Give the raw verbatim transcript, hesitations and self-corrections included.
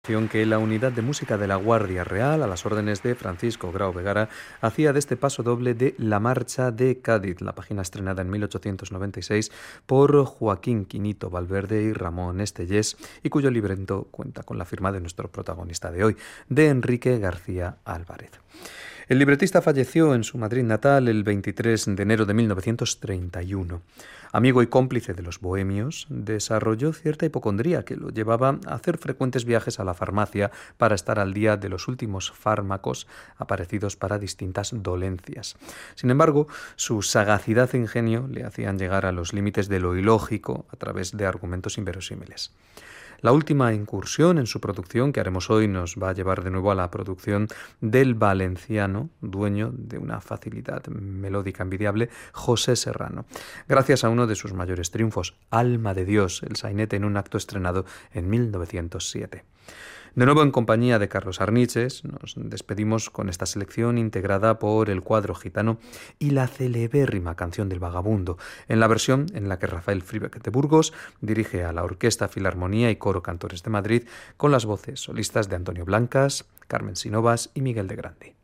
Que la Unidad de Música de la Guardia Real, a las órdenes de Francisco Grau Vergara, hacía de este paso doble de La Marcha de Cádiz, la página estrenada en mil ochocientos noventa y seis por Joaquín Quinito Valverde y Ramón Estellés, y cuyo libreto cuenta con la firma de nuestro protagonista de hoy, de Enrique García Álvarez. El libretista falleció en su Madrid natal el veintitrés de enero de mil novecientos treinta y uno. Amigo y cómplice de los bohemios, desarrolló cierta hipocondría que lo llevaba a hacer frecuentes viajes a la farmacia para estar al día de los últimos fármacos aparecidos para distintas dolencias. Sin embargo, su sagacidad e ingenio le hacían llegar a los límites de lo ilógico a través de argumentos inverosímiles. La última incursión en su producción que haremos hoy nos va a llevar de nuevo a la producción del valenciano, dueño de una facilidad melódica envidiable, José Serrano, gracias a uno de sus mayores triunfos, Alma de Dios, el sainete en un acto estrenado en mil novecientos siete. De nuevo en compañía de Carlos Arniches, nos despedimos con esta selección integrada por El Cuadro Gitano y la celebérrima Canción del Vagabundo, en la versión en la que Rafael Fribeck de Burgos dirige a la Orquesta Filarmonía y Coro Cantores de Madrid, con las voces solistas de Antonio Blancas, Carmen Sinovas y Miguel de Grande.